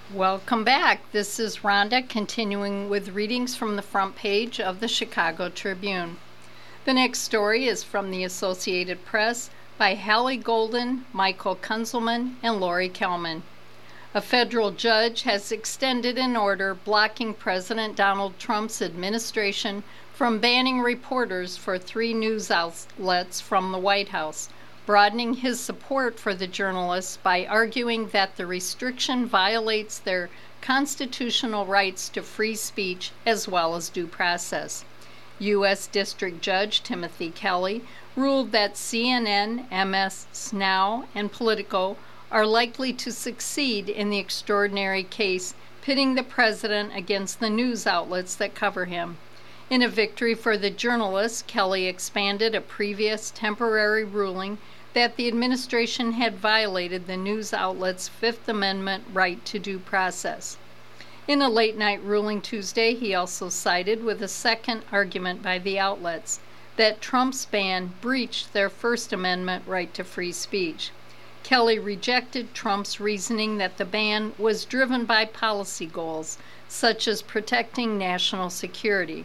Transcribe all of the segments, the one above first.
Welcome back. This is Rhonda continuing with readings from the front page of the Chicago Tribune. The next story is from the Associated Press by Hallie Golden, Michael Kunzelman, and Lori Kelman. A federal judge has extended an order blocking President Donald Trump's administration from banning reporters for 3 news outlets from the White House, broadening his support for the journalists by arguing that the restriction violates their constitutional rights to free speech as well as due process. U.S. District Judge Timothy Kelly ruled that CNN, MS Now, and Politico are likely to succeed in the extraordinary case pitting the president against the news outlets that cover him. In a victory for the journalists, Kelly expanded a previous temporary ruling that the administration had violated the news outlets' Fifth Amendment right to due process. In a late-night ruling Tuesday, he also sided with a second argument by the outlets that Trump's ban breached their First Amendment right to free speech. Kelly rejected Trump's reasoning that the ban was driven by policy goals, such as protecting national security.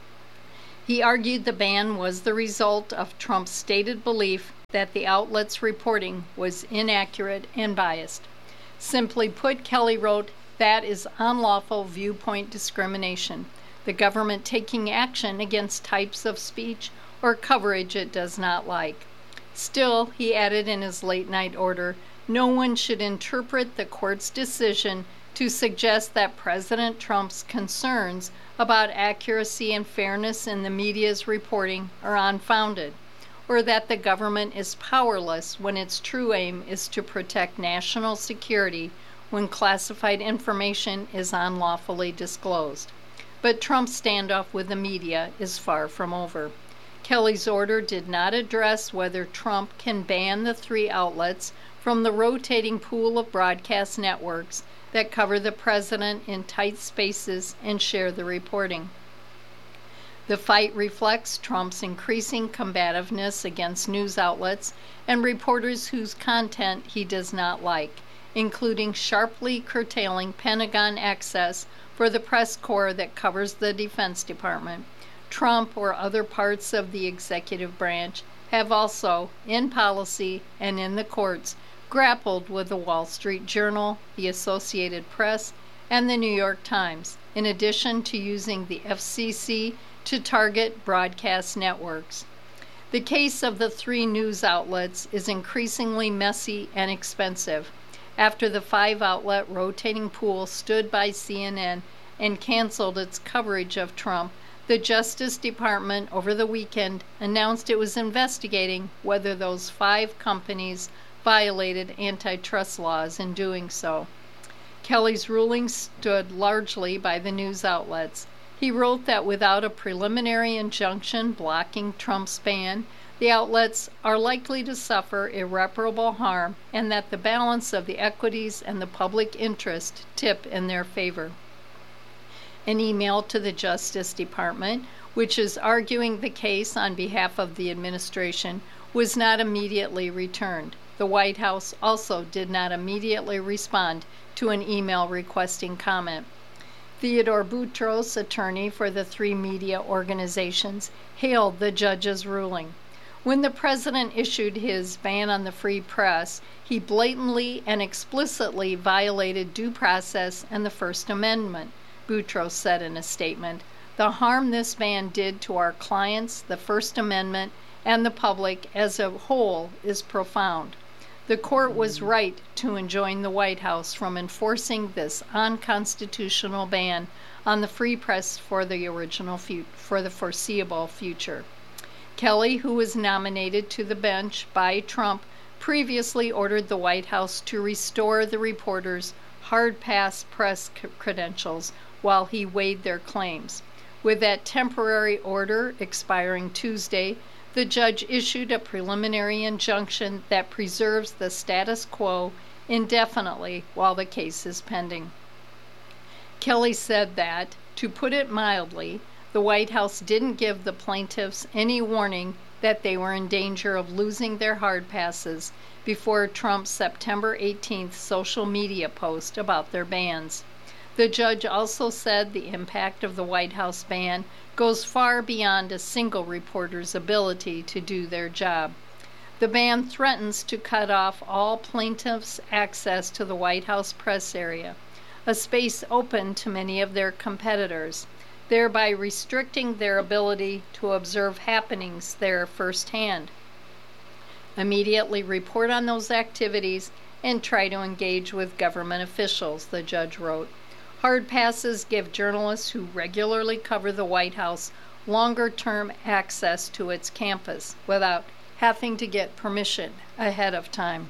He argued the ban was the result of Trump's stated belief that the outlet's reporting was inaccurate and biased. Simply put, Kelly wrote, that is unlawful viewpoint discrimination, the government taking action against types of speech or coverage it does not like. Still, he added in his late-night order, no one should interpret the court's decision to suggest that President Trump's concerns about accuracy and fairness in the media's reporting are unfounded, or that the government is powerless when its true aim is to protect national security when classified information is unlawfully disclosed. But Trump's standoff with the media is far from over. Kelly's order did not address whether Trump can ban the 3 outlets from the rotating pool of broadcast networks that cover the president in tight spaces and share the reporting. The fight reflects Trump's increasing combativeness against news outlets and reporters whose content he does not like, including sharply curtailing Pentagon access for the press corps that covers the Defense Department. Trump or other parts of the executive branch have also, in policy and in the courts, grappled with the Wall Street Journal, the Associated Press, and the New York Times, in addition to using the FCC to target broadcast networks. The case of the 3 news outlets is increasingly messy and expensive. After the 5-outlet rotating pool stood by CNN and canceled its coverage of Trump, the Justice Department over the weekend announced it was investigating whether those 5 companies violated antitrust laws in doing so. Kelly's ruling stood largely by the news outlets. He wrote that without a preliminary injunction blocking Trump's ban, the outlets are likely to suffer irreparable harm and that the balance of the equities and the public interest tip in their favor. An email to the Justice Department, which is arguing the case on behalf of the administration, was not immediately returned. The White House also did not immediately respond to an email requesting comment. Theodore Boutros, attorney for the 3 media organizations, hailed the judge's ruling. When the president issued his ban on the free press, he blatantly and explicitly violated due process and the First Amendment, Boutros said in a statement. The harm this ban did to our clients, the First Amendment, and the public as a whole is profound. The court was right to enjoin the White House from enforcing this unconstitutional ban on the free press for the foreseeable future. Kelly, who was nominated to the bench by Trump, previously ordered the White House to restore the reporters' hard-pass press credentials while he weighed their claims. With that temporary order expiring Tuesday, the judge issued a preliminary injunction that preserves the status quo indefinitely while the case is pending. Kelly said that, to put it mildly, the White House didn't give the plaintiffs any warning that they were in danger of losing their hard passes before Trump's September 18th social media post about their bans. The judge also said the impact of the White House ban goes far beyond a single reporter's ability to do their job. The ban threatens to cut off all plaintiffs' access to the White House press area, a space open to many of their competitors, thereby restricting their ability to observe happenings there firsthand. Immediately report on those activities and try to engage with government officials, the judge wrote. Hard passes give journalists who regularly cover the White House longer-term access to its campus without having to get permission ahead of time.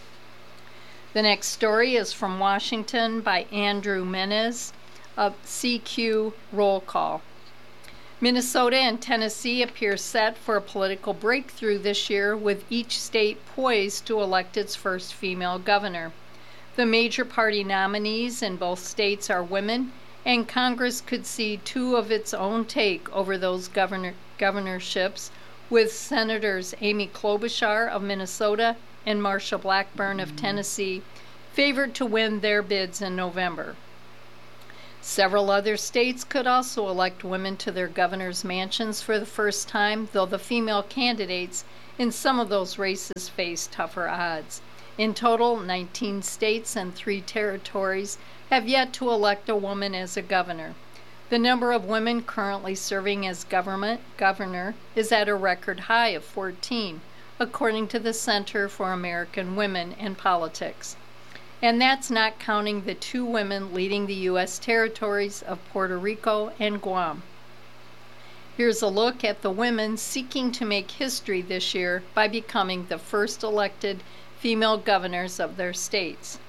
The next story is from Washington by Andrew Menez of CQ Roll Call. Minnesota and Tennessee appear set for a political breakthrough this year, with each state poised to elect its first female governor. The major party nominees in both states are women, and Congress could see two of its own take over those governorships, with Senators Amy Klobuchar of Minnesota and Marsha Blackburn of Tennessee favored to win their bids in November. Several other states could also elect women to their governor's mansions for the first time, though the female candidates in some of those races face tougher odds. In total, 19 states and 3 territories have yet to elect a woman as a governor. The number of women currently serving as governor is at a record high of 14, according to the Center for American Women in Politics. And that's not counting the 2 women leading the U.S. territories of Puerto Rico and Guam. Here's a look at the women seeking to make history this year by becoming the first elected female governors of their states.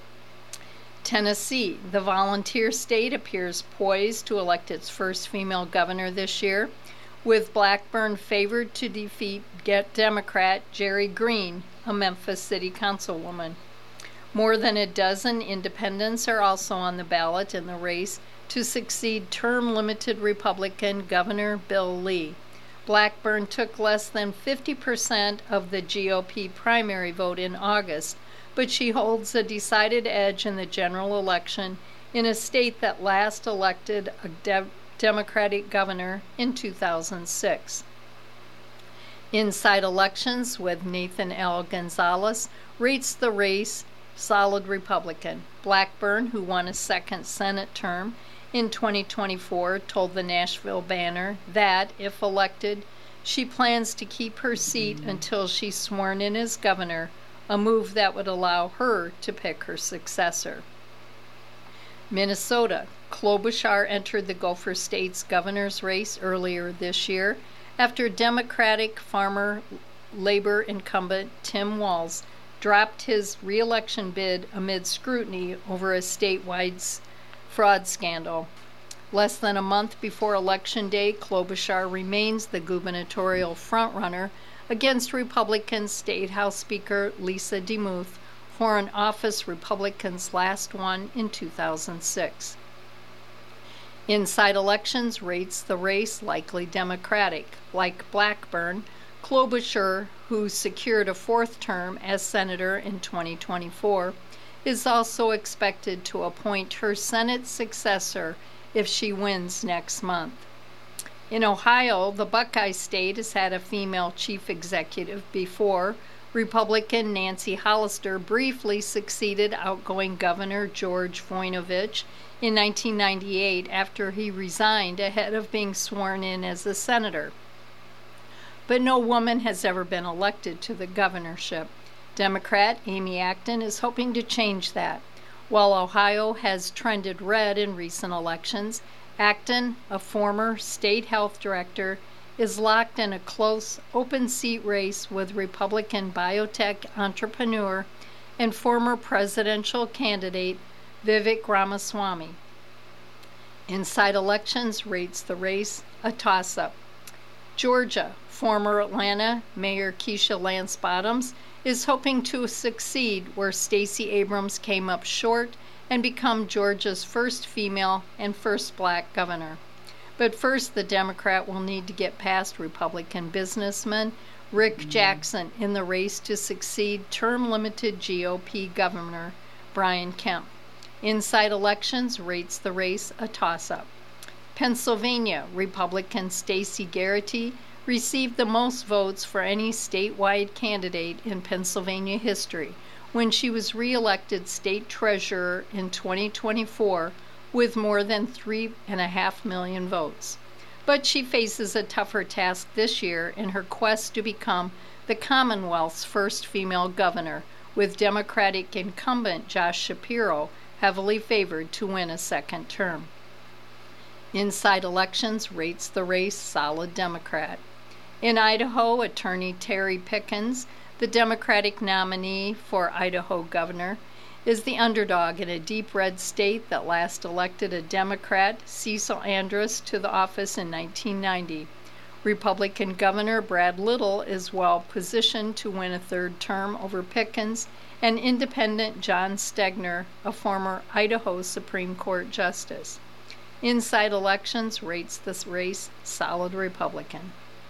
Tennessee, the volunteer state, appears poised to elect its first female governor this year, with Blackburn favored to defeat Democrat Jerry Green, a Memphis City Councilwoman. More than a dozen independents are also on the ballot in the race to succeed term-limited Republican Governor Bill Lee. Blackburn took less than 50% of the GOP primary vote in August, but she holds a decided edge in the general election in a state that last elected a Democratic governor in 2006. Inside Elections with Nathan L. Gonzalez rates the race solid Republican. Blackburn, who won a second Senate term in 2024, told the Nashville Banner that, if elected, she plans to keep her seat until she's sworn in as governor, a move that would allow her to pick her successor. Minnesota. Klobuchar entered the Gopher State's governor's race earlier this year after Democratic farmer labor incumbent Tim Walz dropped his re-election bid amid scrutiny over a statewide fraud scandal. Less than a month before Election Day, Klobuchar remains the gubernatorial frontrunner against Republican State House Speaker Lisa DeMuth for an office Republicans last won in 2006. Inside Elections rates the race likely Democratic. Like Blackburn, Klobuchar, who secured a 4th term as senator in 2024, is also expected to appoint her Senate successor if she wins next month. In Ohio, the Buckeye State has had a female chief executive before. Republican Nancy Hollister briefly succeeded outgoing Governor George Voinovich in 1998 after he resigned ahead of being sworn in as a senator. But no woman has ever been elected to the governorship. Democrat Amy Acton is hoping to change that. While Ohio has trended red in recent elections, Acton, a former state health director, is locked in a close, open seat race with Republican biotech entrepreneur and former presidential candidate Vivek Ramaswamy. Inside Elections rates the race a toss-up. Georgia, former Atlanta Mayor Keisha Lance Bottoms is hoping to succeed where Stacey Abrams came up short and become Georgia's first female and first black governor. But first, the Democrat will need to get past Republican businessman Rick Jackson in the race to succeed term-limited GOP Governor Brian Kemp. Inside Elections rates the race a toss-up. Pennsylvania, Republican Stacey Garrity received the most votes for any statewide candidate in Pennsylvania history when she was re-elected state treasurer in 2024 with more than 3.5 million votes. But she faces a tougher task this year in her quest to become the Commonwealth's first female governor, with Democratic incumbent Josh Shapiro heavily favored to win a second term. Inside Elections rates the race solid Democrat. In Idaho, attorney Terry Pickens, the Democratic nominee for Idaho governor, is the underdog in a deep red state that last elected a Democrat, Cecil Andrus, to the office in 1990. Republican Governor Brad Little is well positioned to win a third term over Pickens, and independent John Stegner, a former Idaho Supreme Court justice. Inside Elections rates this race solid Republican.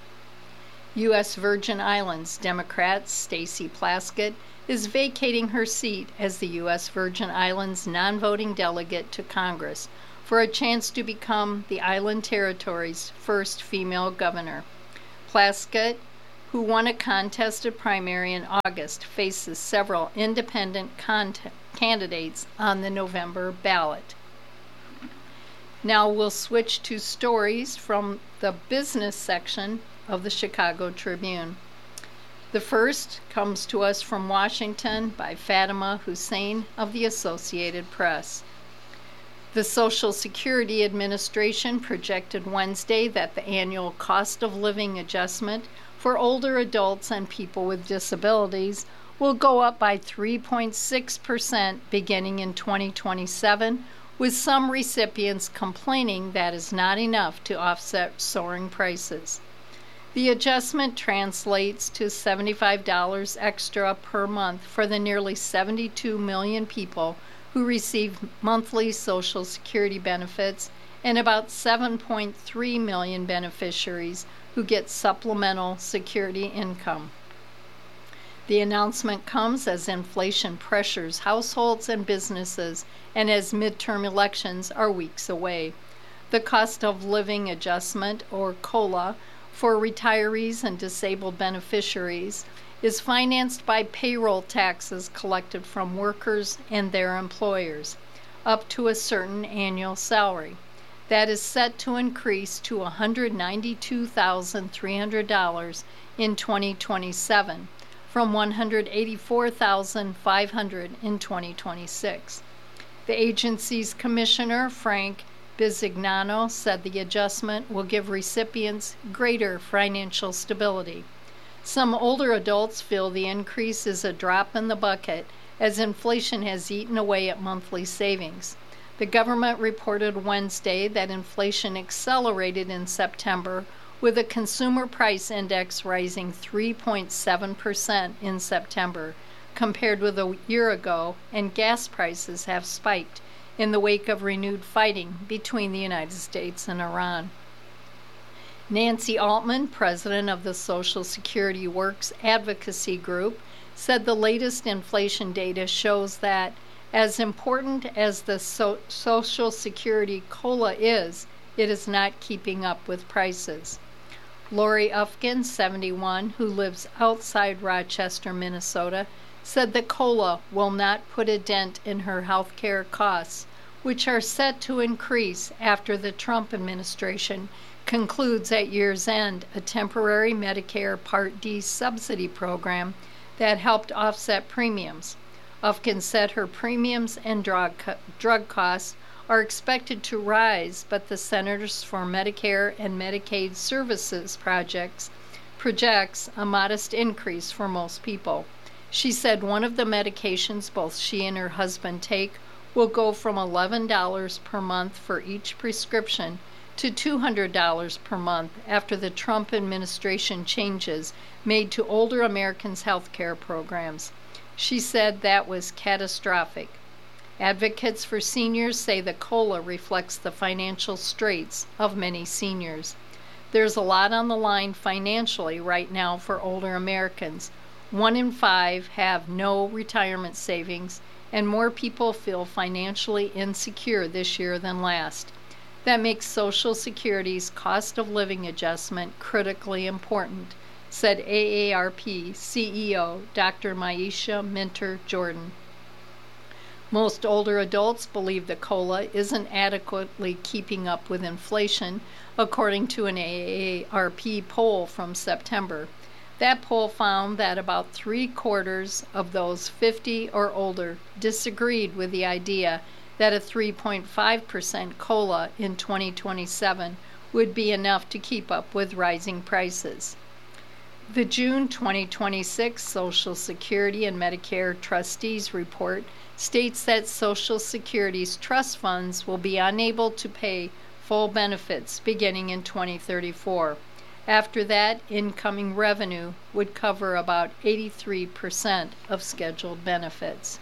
U.S. Virgin Islands Democrat Stacey Plaskett is vacating her seat as the U.S. Virgin Islands non-voting delegate to Congress for a chance to become the island territory's first female governor. Plaskett, who won a contested primary in August, faces several independent candidates on the November ballot. Now we'll switch to stories from the business section of the Chicago Tribune. The first comes to us from Washington by Fatima Hussein of the Associated Press. The Social Security Administration projected Wednesday that the annual cost of living adjustment for older adults and people with disabilities will go up by 3.6% beginning in 2027, with some recipients complaining that is not enough to offset soaring prices. The adjustment translates to $75 extra per month for the nearly 72 million people who receive monthly Social Security benefits and about 7.3 million beneficiaries who get supplemental security income. The announcement comes as inflation pressures households and businesses and as midterm elections are weeks away. The cost of living adjustment, or COLA, for retirees and disabled beneficiaries is financed by payroll taxes collected from workers and their employers, up to a certain annual salary. That is set to increase to $192,300 in 2027, from $184,500 in 2026. The agency's commissioner, Frank Bisignano, said the adjustment will give recipients greater financial stability. Some older adults feel the increase is a drop in the bucket as inflation has eaten away at monthly savings. The government reported Wednesday that inflation accelerated in September, with a consumer price index rising 3.7% in September compared with a year ago, and gas prices have spiked in the wake of renewed fighting between the United States and Iran. Nancy Altman, president of the Social Security Works Advocacy Group, said the latest inflation data shows that, as important as the Social Security COLA is, it is not keeping up with prices. Lori Ufkin, 71, who lives outside Rochester, Minnesota, said that COLA will not put a dent in her health care costs, which are set to increase after the Trump administration concludes at year's end a temporary Medicare Part D subsidy program that helped offset premiums. Ufkin said her premiums and drug costs are expected to rise, but the Centers for Medicare and Medicaid Services projects a modest increase for most people. She said one of the medications both she and her husband take will go from $11 per month for each prescription to $200 per month after the Trump administration changes made to older Americans' health care programs. She said that was catastrophic. Advocates for seniors say the COLA reflects the financial straits of many seniors. There's a lot on the line financially right now for older Americans. 1 in 5 have no retirement savings, and more people feel financially insecure this year than last. That makes Social Security's cost of living adjustment critically important, said AARP CEO Dr. Maisha Minter Jordan. Most older adults believe the COLA isn't adequately keeping up with inflation, according to an AARP poll from September. That poll found that about 3/4 of those 50 or older disagreed with the idea that a 3.5% COLA in 2027 would be enough to keep up with rising prices. The June 2026 Social Security and Medicare Trustees Report states that Social Security's trust funds will be unable to pay full benefits beginning in 2034. After that, incoming revenue would cover about 83% of scheduled benefits.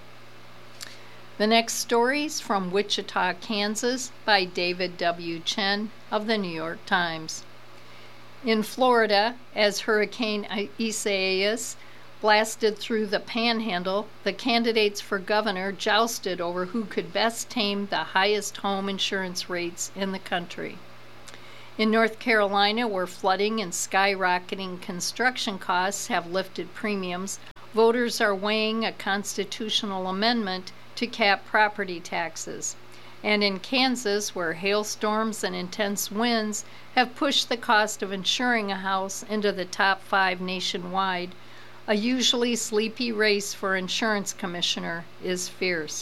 The next story is from Wichita, Kansas by David W. Chen of the New York Times. In Florida, as Hurricane Isaias blasted through the Panhandle, the candidates for governor jousted over who could best tame the highest home insurance rates in the country. In North Carolina, where flooding and skyrocketing construction costs have lifted premiums, voters are weighing a constitutional amendment to cap property taxes. And in Kansas, where hailstorms and intense winds have pushed the cost of insuring a house into the top 5 nationwide, a usually sleepy race for insurance commissioner is fierce.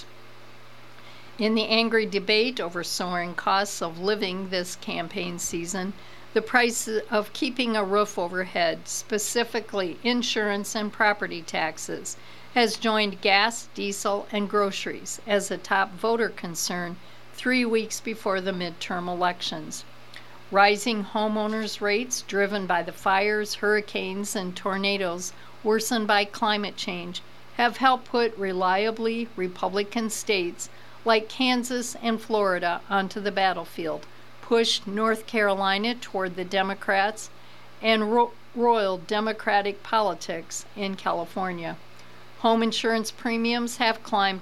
In the angry debate over soaring costs of living this campaign season, the price of keeping a roof overhead, specifically insurance and property taxes, has joined gas, diesel, and groceries as a top voter concern 3 weeks before the midterm elections. Rising homeowners' rates, driven by the fires, hurricanes, and tornadoes worsened by climate change, have helped put reliably Republican states like Kansas and Florida onto the battlefield, pushed North Carolina toward the Democrats, and roiled Democratic politics in California. Home insurance premiums have climbed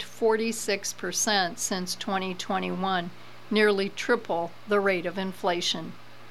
46% since 2021, nearly triple the rate of inflation.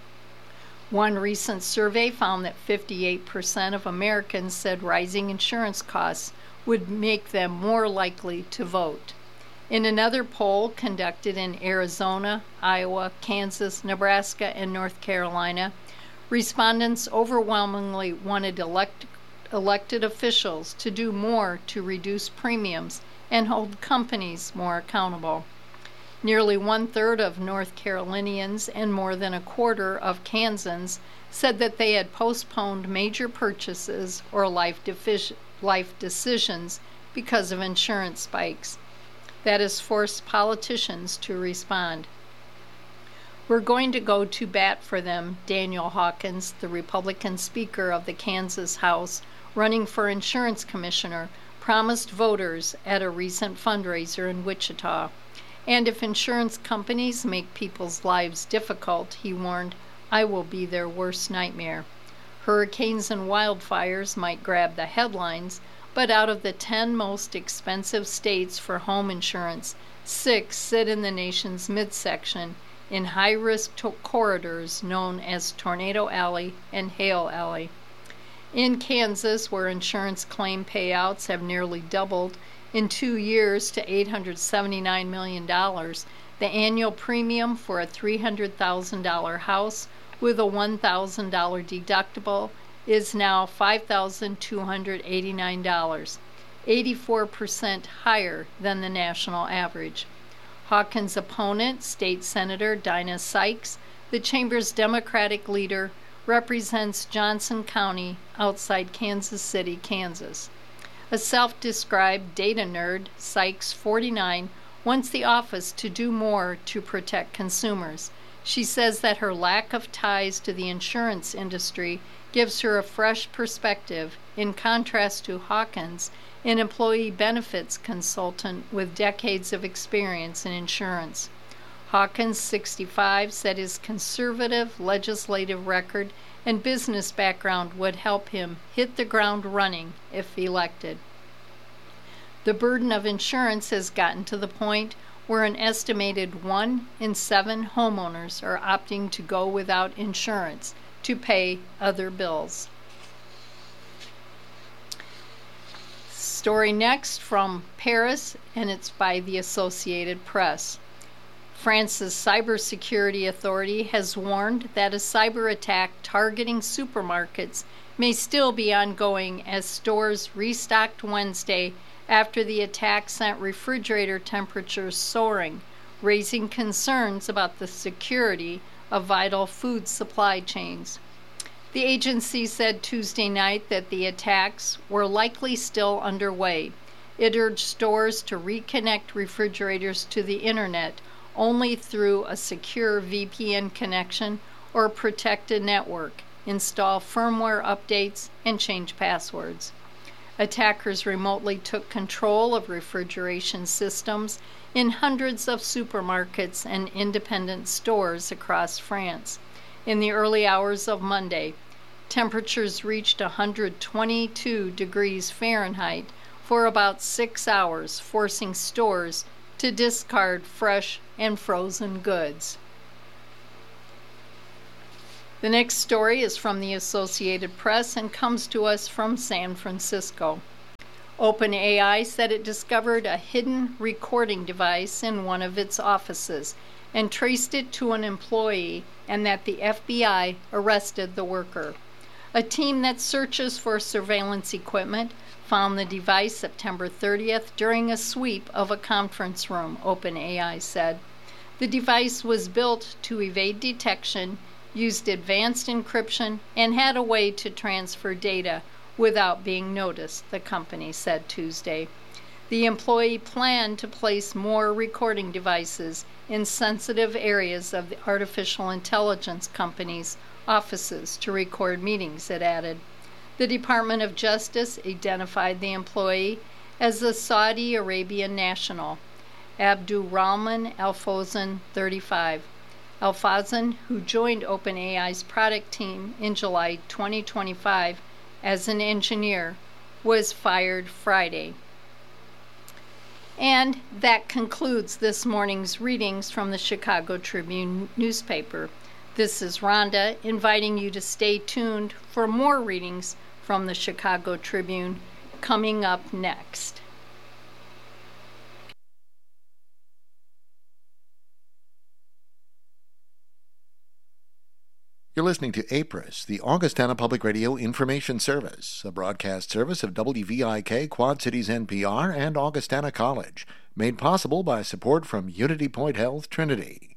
One recent survey found that 58% of Americans said rising insurance costs would make them more likely to vote. In another poll conducted in Arizona, Iowa, Kansas, Nebraska, and North Carolina, respondents overwhelmingly wanted elected officials to do more to reduce premiums and hold companies more accountable. Nearly 1/3 of North Carolinians and more than 1/4 of Kansans said that they had postponed major purchases or life decisions because of insurance spikes. That has forced politicians to respond. We're going to go to bat for them, Daniel Hawkins, the Republican Speaker of the Kansas House, running for insurance commissioner, promised voters at a recent fundraiser in Wichita. And if insurance companies make people's lives difficult, he warned, I will be their worst nightmare. Hurricanes and wildfires might grab the headlines, but out of the 10 most expensive states for home insurance, 6 sit in the nation's midsection in high-risk corridors known as Tornado Alley and Hail Alley. In Kansas, where insurance claim payouts have nearly doubled in 2 years to $879 million, the annual premium for a $300,000 house with a $1,000 deductible is now $5,289, 84% higher than the national average. Hawkins' opponent, State Senator Dinah Sykes, the chamber's Democratic leader, represents Johnson County outside Kansas City, Kansas. A self-described data nerd, Sykes, 49, wants the office to do more to protect consumers. She says that her lack of ties to the insurance industry gives her a fresh perspective, in contrast to Hawkins, an employee benefits consultant with decades of experience in insurance. Hawkins, 65, said his conservative legislative record and business background would help him hit the ground running if elected. The burden of insurance has gotten to the point where an estimated 1 in 7 homeowners are opting to go without insurance to pay other bills. Story next from Paris, and it's by the Associated Press. France's cybersecurity authority has warned that a cyber attack targeting supermarkets may still be ongoing as stores restocked Wednesday after the attack sent refrigerator temperatures soaring, raising concerns about the security of vital food supply chains. The agency said Tuesday night that the attacks were likely still underway. It urged stores to reconnect refrigerators to the internet only through a secure VPN connection or protected network, install firmware updates, and change passwords. Attackers remotely took control of refrigeration systems in hundreds of supermarkets and independent stores across France. In the early hours of Monday, temperatures reached 122 degrees Fahrenheit for about 6 hours, forcing stores to discard fresh and frozen goods. The next story is from the Associated Press and comes to us from San Francisco. OpenAI said it discovered a hidden recording device in one of its offices and traced it to an employee, and that the FBI arrested the worker. A team that searches for surveillance equipment found the device September 30th during a sweep of a conference room, OpenAI said. The device was built to evade detection, used advanced encryption, and had a way to transfer data without being noticed, the company said Tuesday. The employee planned to place more recording devices in sensitive areas of the artificial intelligence company's offices to record meetings, it added. The Department of Justice identified the employee as a Saudi Arabian national, Abdurrahman Al-Fawzan, 35. Al-Fawzan, who joined OpenAI's product team in July 2025 as an engineer, was fired Friday. And that concludes this morning's readings from the Chicago Tribune newspaper. This is Rhonda inviting you to stay tuned for more readings from the Chicago Tribune coming up next. You're listening to APRIS, the Augustana Public Radio Information Service, a broadcast service of WVIK, Quad Cities NPR, and Augustana College, made possible by support from Unity Point Health Trinity.